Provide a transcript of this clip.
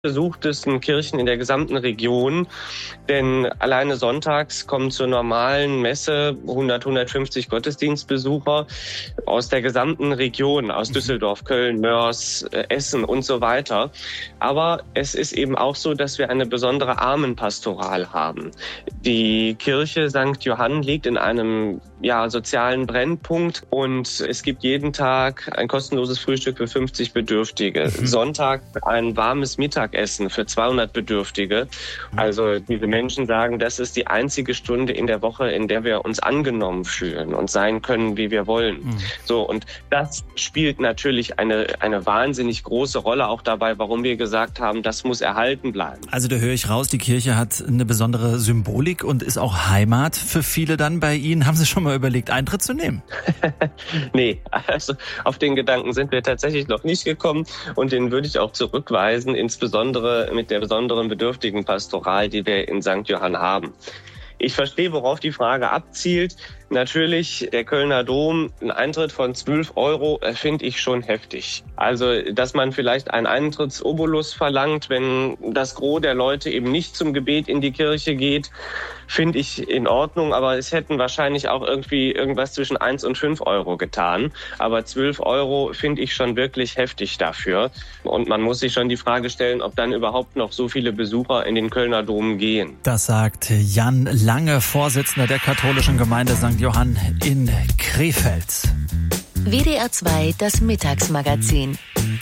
Besuchtesten Kirchen in der gesamten Region, denn alleine sonntags kommen zur normalen Messe 150 Gottesdienstbesucher aus der gesamten Region, aus Düsseldorf, Köln, Mörs, Essen und so weiter. Aber es ist eben auch so, dass wir eine besondere Armenpastoral haben. Die Kirche St. Johann liegt in einem sozialen Brennpunkt und es gibt jeden Tag ein kostenloses Frühstück für 50 Bedürftige. Sonntag ein warmes Mittagessen für 200 Bedürftige. Also diese Menschen sagen, das ist die einzige Stunde in der Woche, in der wir uns angenommen fühlen und sein können, wie wir wollen. So, und das spielt natürlich eine wahnsinnig große Rolle auch dabei, warum wir gesagt haben, das muss erhalten bleiben. Also da höre ich raus, die Kirche hat eine besondere Symbolik und ist auch Heimat für viele dann bei Ihnen. Haben Sie schon mal überlegt, Eintritt zu nehmen? Nee, also auf den Gedanken sind wir tatsächlich noch nicht gekommen und den würde ich auch zurückweisen, insbesondere mit der besonderen Bedürftigenpastoral, die wir in St. Johann haben. Ich verstehe, worauf die Frage abzielt. Natürlich, der Kölner Dom, ein Eintritt von 12 € finde ich schon heftig. Also, dass man vielleicht einen Eintrittsobolus verlangt, wenn das Gros der Leute eben nicht zum Gebet in die Kirche geht, finde ich in Ordnung. Aber es hätten wahrscheinlich auch irgendwie irgendwas zwischen 1 und 5 € getan. Aber 12 € finde ich schon wirklich heftig dafür. Und man muss sich schon die Frage stellen, ob dann überhaupt noch so viele Besucher in den Kölner Dom gehen. Das sagt Jan Lange, Vorsitzender der katholischen Gemeinde St. Johann in Krefeld. WDR 2, das Mittagsmagazin.